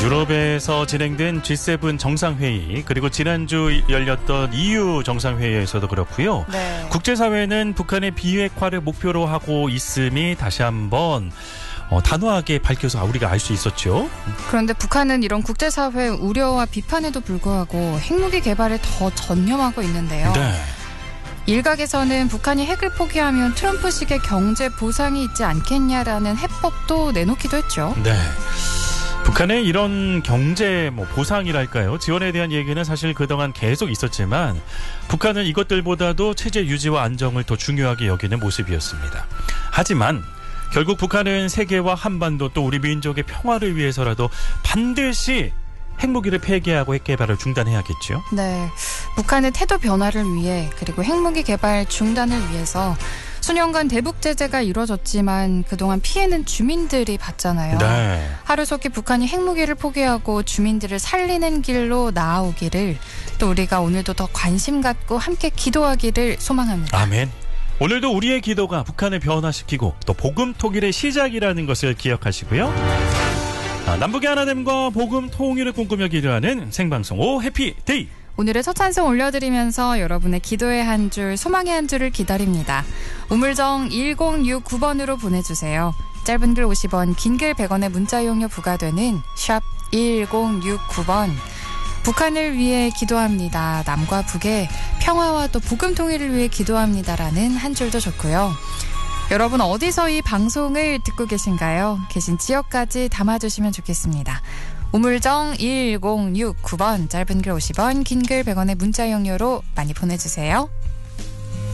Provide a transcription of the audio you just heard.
유럽에서 진행된 G7 정상회의 그리고 지난주 열렸던 EU 정상회의에서도 그렇고요. 네. 국제사회는 북한의 비핵화를 목표로 하고 있음이 다시 한번 단호하게 밝혀서 우리가 알 수 있었죠. 그런데 북한은 이런 국제사회 우려와 비판에도 불구하고 핵무기 개발에 더 전념하고 있는데요. 네. 일각에서는 북한이 핵을 포기하면 트럼프식의 경제 보상이 있지 않겠냐라는 해법도 내놓기도 했죠. 네. 북한의 이런 경제 보상이랄까요? 지원에 대한 얘기는 사실 그동안 계속 있었지만 북한은 이것들보다도 체제 유지와 안정을 더 중요하게 여기는 모습이었습니다. 하지만 결국 북한은 세계와 한반도 또 우리 민족의 평화를 위해서라도 반드시 핵무기를 폐기하고 핵개발을 중단해야겠죠. 네, 북한의 태도 변화를 위해 그리고 핵무기 개발 중단을 위해서 수년간 대북 제재가 이루어졌지만 그동안 피해는 주민들이 봤잖아요. 네. 하루속히 북한이 핵무기를 포기하고 주민들을 살리는 길로 나아오기를 또 우리가 오늘도 더 관심 갖고 함께 기도하기를 소망합니다. 아멘. 오늘도 우리의 기도가 북한을 변화시키고 또 복음 통일의 시작이라는 것을 기억하시고요. 남북의 하나됨과 복음 통일을 꿈꾸며 기도하는 생방송 오 해피데이. 오늘의 첫 찬송 올려드리면서 여러분의 기도의 한 줄, 소망의 한 줄을 기다립니다. 우물정 1069번으로 보내주세요. 짧은 글 50원, 긴 글 100원의 문자 이용료 부과되는 샵 1069번. 북한을 위해 기도합니다. 남과 북의 평화와 또 복음 통일을 위해 기도합니다라는 한 줄도 좋고요. 여러분 어디서 이 방송을 듣고 계신가요? 계신 지역까지 담아주시면 좋겠습니다. 우물정 1069번, 짧은 글 50원, 긴 글 100원의 문자 이용료로 많이 보내주세요.